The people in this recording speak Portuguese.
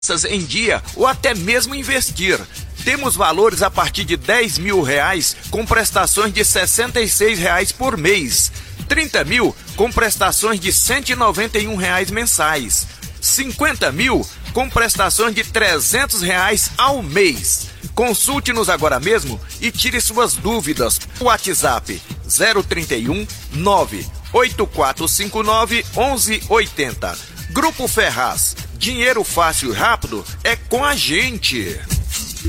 em dia ou até mesmo investir. Temos valores a partir de R$10 mil com prestações de R$ 66 por mês, 30 mil com prestações de R$ 191 mensais, 50 mil com prestações de R$ 300 ao mês. Consulte-nos agora mesmo e tire suas dúvidas. WhatsApp 031 98459 1180. Grupo Ferraz. Dinheiro fácil e rápido é com a gente.